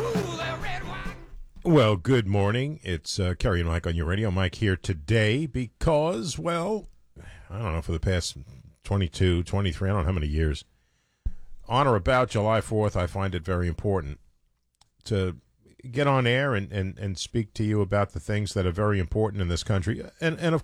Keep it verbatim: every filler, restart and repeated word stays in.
Well, good morning. It's uh, Kerry and Mike on your radio. Mike here today because, well, I don't know, for the past twenty-two, twenty-three, I don't know how many years, on or about July fourth, I find it very important to get on air and, and, and speak to you about the things that are very important in this country. And, and of